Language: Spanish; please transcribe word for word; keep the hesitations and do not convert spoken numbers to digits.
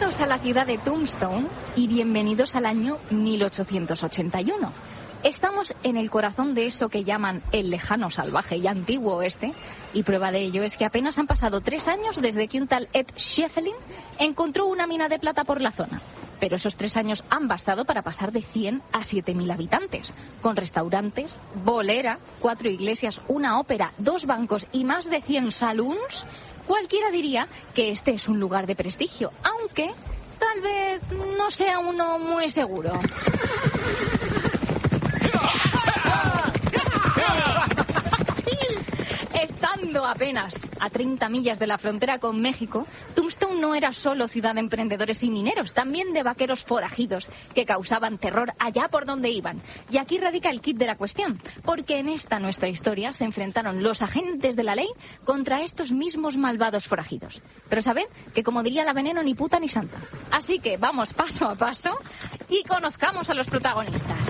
Bienvenidos a la ciudad de Tombstone y bienvenidos al año mil ochocientos ochenta y uno. Estamos en el corazón de eso que llaman el lejano, salvaje y antiguo oeste, y prueba de ello es que apenas han pasado tres años desde que un tal Ed Scheffelin encontró una mina de plata por la zona. Pero esos tres años han bastado para pasar de cien a siete mil habitantes, con restaurantes, bolera, cuatro iglesias, una ópera, dos bancos y más de cien saloons. Cualquiera diría que este es un lugar de prestigio, aunque tal vez no sea uno muy seguro. Estando apenas a treinta millas de la frontera con México, Tombstone no era solo ciudad de emprendedores y mineros, también de vaqueros forajidos que causaban terror allá por donde iban. Y aquí radica el kit de la cuestión, porque en esta nuestra historia se enfrentaron los agentes de la ley contra estos mismos malvados forajidos. Pero sabed que, como diría la Veneno, ni puta ni santa. Así que vamos paso a paso y conozcamos a los protagonistas.